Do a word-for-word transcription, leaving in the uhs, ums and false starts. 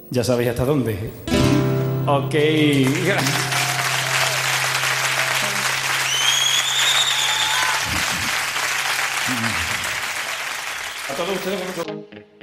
Ya sabéis hasta dónde. Ok. A todos ustedes, con mucho